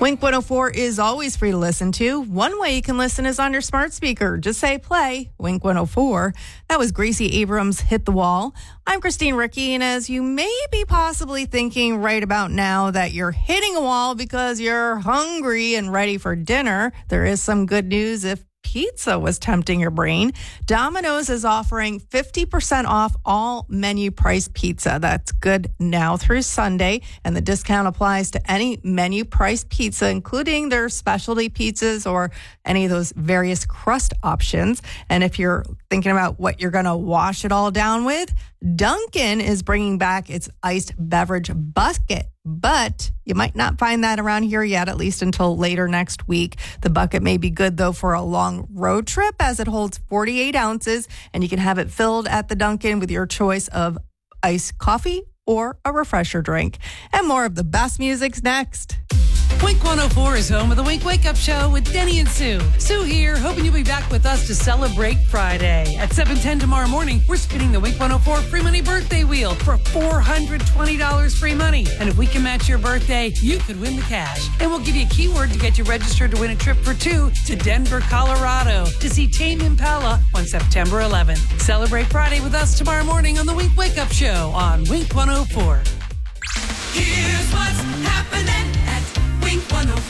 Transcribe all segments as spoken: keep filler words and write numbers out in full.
Wink one oh four is always free to listen to. One way you can listen is on your smart speaker. Just say play, Wink one oh four. That was Gracie Abrams' Hit the Wall. I'm Christine Ricky, and as you may be possibly thinking right about now that you're hitting a wall because you're hungry and ready for dinner, there is some good news if pizza was tempting your brain. Domino's is offering fifty percent off all menu price pizza. That's good now through Sunday, and the discount applies to any menu price pizza, including their specialty pizzas or any of those various crust options. And if you're thinking about what you're going to wash it all down with, Dunkin' is bringing back its iced beverage bucket, but you might not find that around here yet, at least until later next week. The bucket may be good, though, for a long road trip, as it holds forty-eight ounces, and you can have it filled at the Dunkin' with your choice of iced coffee or a refresher drink. And more of the best music's next. Wink one oh four is home of the Wink Wake Up Show with Denny and Sue. Sue here, hoping you'll be back with us to celebrate Friday. At seven ten tomorrow morning, we're spinning the Wink one oh four Free Money Birthday Wheel for four hundred twenty dollars free money. And if we can match your birthday, you could win the cash. And we'll give you a keyword to get you registered to win a trip for two to Denver, Colorado to see Tame Impala on September eleventh. Celebrate Friday with us tomorrow morning on the Wink Wake Up Show on Wink one oh four. Here's what's happening at Wink one oh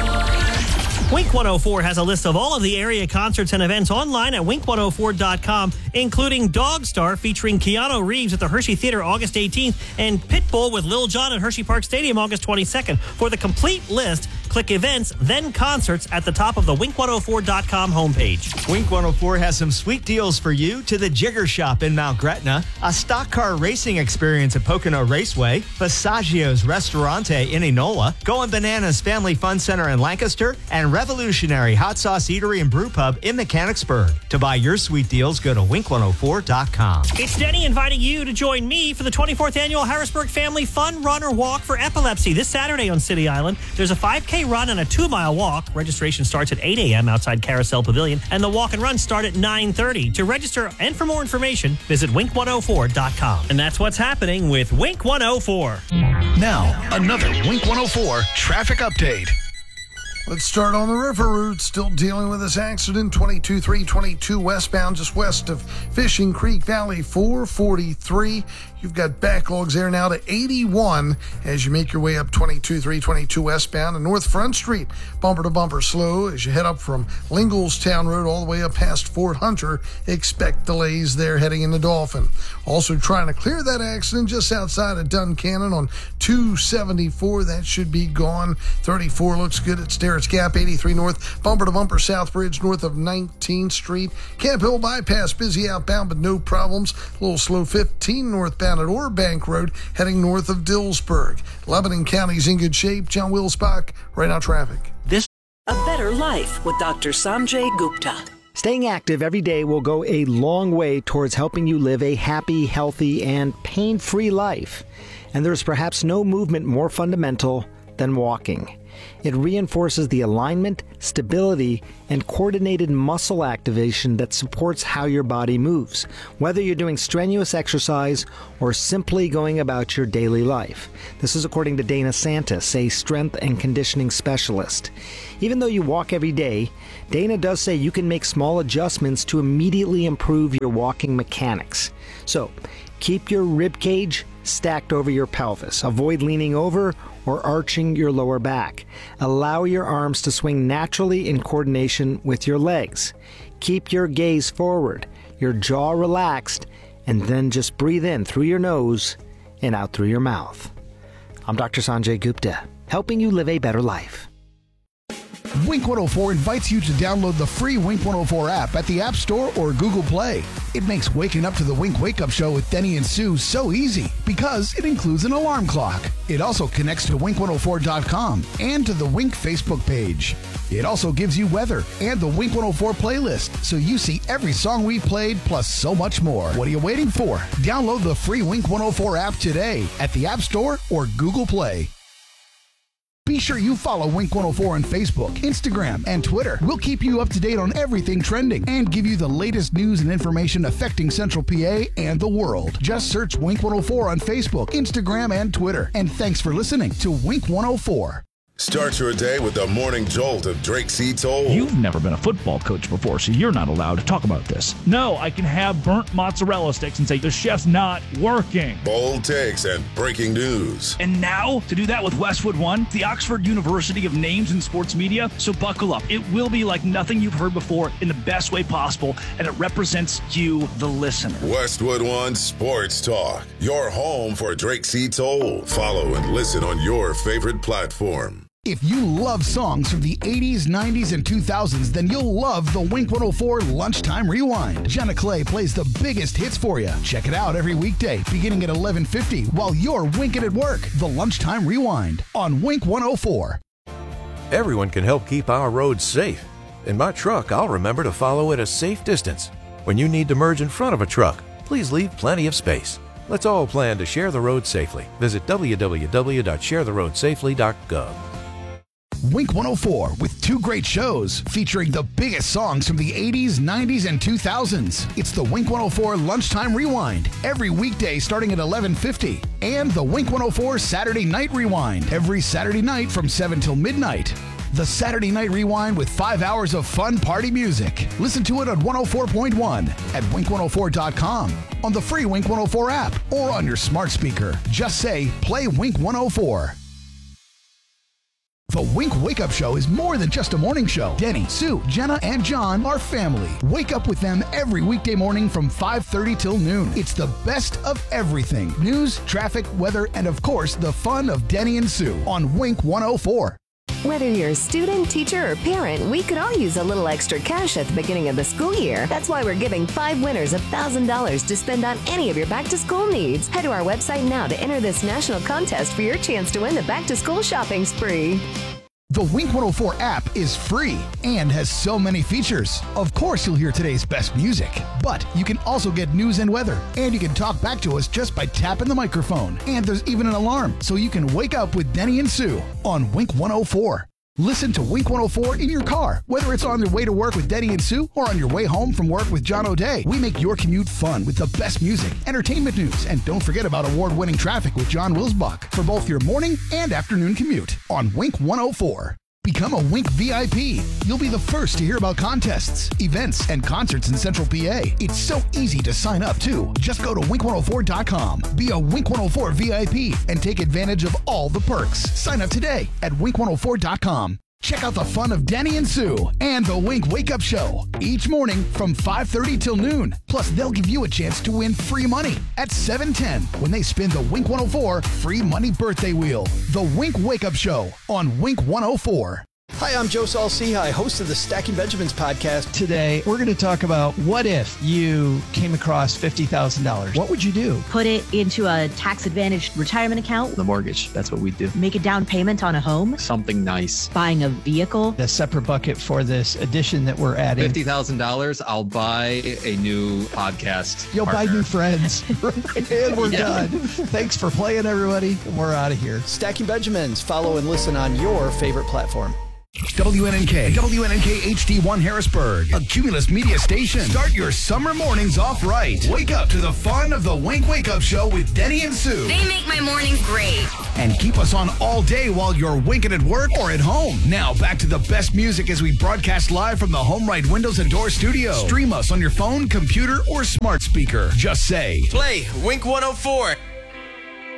four. Wink one oh four has a list of all of the area concerts and events online at wink one oh four dot com, including Dogstar featuring Keanu Reeves at the Hershey Theater August eighteenth and Pitbull with Lil Jon at Hershey Park Stadium August twenty-second. For the complete list, click Events, then Concerts at the top of the wink one oh four dot com homepage. Wink one oh four has some sweet deals for you to the Jigger Shop in Mount Gretna, a stock car racing experience at Pocono Raceway, Passaggio's Restaurante in Enola, Going Bananas Family Fun Center in Lancaster, and Revolutionary Hot Sauce Eatery and Brew Pub in Mechanicsburg. To buy your sweet deals, go to wink one oh four dot com. It's Denny inviting you to join me for the twenty-fourth Annual Harrisburg Family Fun Run or Walk for Epilepsy this Saturday on City Island. There's a five K run and a two-mile walk. Registration starts at eight a.m. outside Carousel Pavilion, and the walk and run start at nine thirty. To register and for more information, visit wink one oh four dot com. And that's what's happening with Wink one oh four. Now, another Wink one oh four traffic update. Let's start on the river route. Still dealing with this accident. twenty-two three twenty-two westbound, just west of Fishing Creek Valley, four forty-three. You've got backlogs there now to eighty-one as you make your way up twenty-two three twenty-two westbound. And North Front Street, bumper to bumper slow as you head up from Linglestown Road all the way up past Fort Hunter. Expect delays there heading into Dauphin. Also trying to clear that accident just outside of Duncannon on two seventy-four. That should be gone. thirty-four looks good at Sterrett's Gap. eighty-three north, bumper to bumper South Bridge north of nineteenth Street. Camp Hill Bypass busy outbound, but no problems. A little slow fifteen northbound at Orbank Road, heading north of Dillsburg. Lebanon County's in good shape. John Wilsbach, right now traffic. This A Better Life with Doctor Sanjay Gupta. Staying active every day will go a long way towards helping you live a happy, healthy, and pain-free life. And there's perhaps no movement more fundamental than walking. It reinforces the alignment, stability, and coordinated muscle activation that supports how your body moves, whether you're doing strenuous exercise or simply going about your daily life. This is according to Dana Santis, a strength and conditioning specialist. Even though you walk every day, Dana does say you can make small adjustments to immediately improve your walking mechanics. So, keep your rib cage stacked over your pelvis. Avoid leaning over or arching your lower back. Allow your arms to swing naturally in coordination with your legs. Keep your gaze forward, your jaw relaxed, and then just breathe in through your nose and out through your mouth. I'm Doctor Sanjay Gupta, helping you live a better life. Wink one oh four invites you to download the free Wink one oh four app at the App Store or Google Play. It makes waking up to the Wink Wake Up Show with Denny and Sue so easy because it includes an alarm clock. It also connects to wink one oh four dot com and to the Wink Facebook page. It also gives you weather and the Wink one oh four playlist, so you see every song we've played plus so much more. What are you waiting for? Download the free Wink one oh four app today at the App Store or Google Play. Be sure you follow Wink one oh four on Facebook, Instagram, and Twitter. We'll keep you up to date on everything trending and give you the latest news and information affecting Central P A and the world. Just search Wink one oh four on Facebook, Instagram, and Twitter. And thanks for listening to Wink one oh four. Start your day with the morning jolt of Drake C. Toll. You've never been a football coach before, so you're not allowed to talk about this. No, I can have burnt mozzarella sticks and say the chef's not working. Bold takes and breaking news. And now, to do that with Westwood One, the Oxford University of names in sports media. So buckle up. It will be like nothing you've heard before in the best way possible, and it represents you, the listener. Westwood One Sports Talk, your home for Drake C. Toll. Follow and listen on your favorite platform. If you love songs from the eighties, nineties, and two thousands, then you'll love the Wink one oh four Lunchtime Rewind. Jenna Clay plays the biggest hits for you. Check it out every weekday, beginning at eleven fifty, while you're winking at work. The Lunchtime Rewind on Wink one oh four. Everyone can help keep our roads safe. In my truck, I'll remember to follow at a safe distance. When you need to merge in front of a truck, please leave plenty of space. Let's all plan to share the road safely. Visit w w w dot share the road safely dot gov. Wink one oh four with two great shows featuring the biggest songs from the eighties, nineties, and two thousands. It's the Wink one oh four Lunchtime Rewind every weekday starting at eleven fifty, and the Wink one oh four Saturday Night Rewind every Saturday night from seven till midnight. The Saturday Night Rewind with five hours of fun party music. Listen to it on one oh four point one at wink one oh four dot com, on the free Wink one oh four app, or on your smart speaker. Just say, play Wink one oh four. The Wink Wake Up Show is more than just a morning show. Denny, Sue, Jenna, and John are family. Wake up with them every weekday morning from five thirty till noon. It's the best of everything. News, traffic, weather, and of course, the fun of Denny and Sue on Wink one oh four. Whether you're a student, teacher, or parent, we could all use a little extra cash at the beginning of the school year. That's why we're giving five winners one thousand dollars to spend on any of your back-to-school needs. Head to our website now to enter this national contest for your chance to win the back-to-school shopping spree. The Wink one oh four app is free and has so many features. Of course, you'll hear today's best music, but you can also get news and weather, and you can talk back to us just by tapping the microphone. And there's even an alarm, so you can wake up with Denny and Sue on Wink one oh four. Listen to Wink one oh four in your car, whether it's on your way to work with Denny and Sue or on your way home from work with John O'Day. We make your commute fun with the best music, entertainment news, and don't forget about award-winning traffic with John Wilsbach for both your morning and afternoon commute on Wink one oh four. Become a Wink V I P. You'll be the first to hear about contests, events, and concerts in Central P A. It's so easy to sign up, too. Just go to wink one oh four dot com. Be a Wink one oh four V I P and take advantage of all the perks. Sign up today at wink one oh four dot com. Check out the fun of Denny and Sue and the Wink Wake Up Show each morning from five thirty till noon. Plus, they'll give you a chance to win free money at seven ten when they spin the Wink one oh four Free Money Birthday Wheel. The Wink Wake Up Show on Wink one oh four. Hi, I'm Joe Saul-Sehy, host of the Stacking Benjamins podcast. Today, we're going to talk about what if you came across fifty thousand dollars. What would you do? Put it into a tax-advantaged retirement account. The mortgage, that's what we do. Make a down payment on a home. Something nice. Buying a vehicle. A separate bucket for this addition that we're adding. fifty thousand dollars, I'll buy a new podcast You'll partner. buy new friends. And we're Yeah. done. Thanks for playing, everybody. We're out of here. Stacking Benjamins. Follow and listen on your favorite platform. W N N K, W N N K H D one Harrisburg, a Cumulus media station. Start your summer mornings off right. Wake up to the fun of the Wink Wake Up Show with Denny and Sue. They make my mornings great. And keep us on all day while you're winking at work or at home. Now back to the best music as we broadcast live from the Home Right Windows and Door studio. Stream us on your phone, computer, or smart speaker. Just say, play Wink one oh four.